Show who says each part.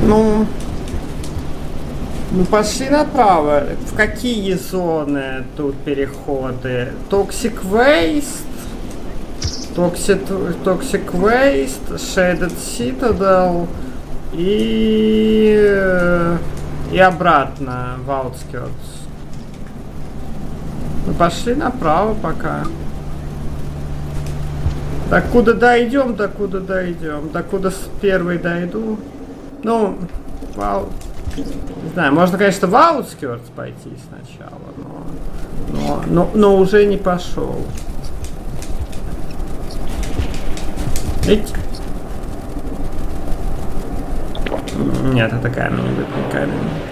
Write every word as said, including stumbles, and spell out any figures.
Speaker 1: Ну... Ну, пошли направо. В какие зоны тут переходы? Toxic Waste, Toxic, Toxic Waste, Shaded Citadel и, и обратно в Outskirts. Ну, пошли направо пока. Докуда дойдем, докуда дойдем. Докуда с первой дойду. Ну, вау. Не знаю, можно, конечно, в Outskirts пойти сначала, но, но, но, но уже не пошел. Ведь... Нет, это камень, не будет камень.